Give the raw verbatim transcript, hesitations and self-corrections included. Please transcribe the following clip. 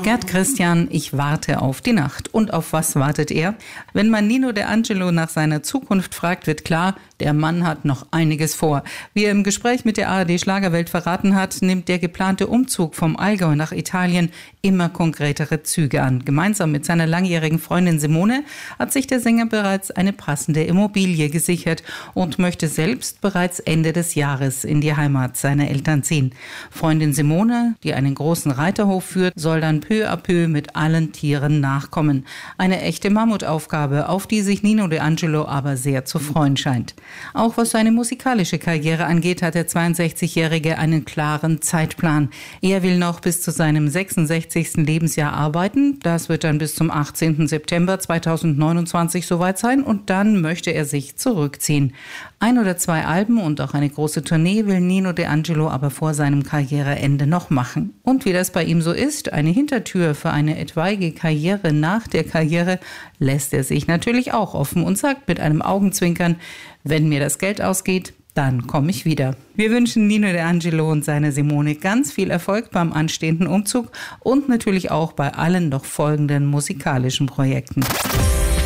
Gerd Christian, ich warte auf die Nacht. Und auf was wartet er? Wenn man Nino De Angelo nach seiner Zukunft fragt, wird klar, der Mann hat noch einiges vor. Wie er im Gespräch mit der A R D-Schlagerwelt verraten hat, nimmt der geplante Umzug vom Allgäu nach Italien immer konkretere Züge an. Gemeinsam mit seiner langjährigen Freundin Simone hat sich der Sänger bereits eine passende Immobilie gesichert und möchte selbst bereits Ende des Jahres in die Heimat seiner Eltern ziehen. Freundin Simone, die einen großen Reiterhof führt, soll dann peu à peu mit allen Tieren nachkommen. Eine echte Mammutaufgabe, auf die sich Nino De Angelo aber sehr zu freuen scheint. Auch was seine musikalische Karriere angeht, hat der zweiundsechzigjährige einen klaren Zeitplan. Er will noch bis zu seinem sechsundsechzigsten Lebensjahr arbeiten. Das wird dann bis zum achtzehnten September zweitausendneunundzwanzig soweit sein und dann möchte er sich zurückziehen. Ein oder zwei Alben und auch eine große Tournee will Nino De Angelo aber vor seinem Karriereende noch machen. Und wie das bei ihm so ist, eine Hintertür für eine etwaige Karriere nach der Karriere lässt er sich natürlich auch offen und sagt mit einem Augenzwinkern, wenn mir das Geld ausgeht, dann komme ich wieder. Wir wünschen Nino De Angelo und seiner Simone ganz viel Erfolg beim anstehenden Umzug und natürlich auch bei allen noch folgenden musikalischen Projekten.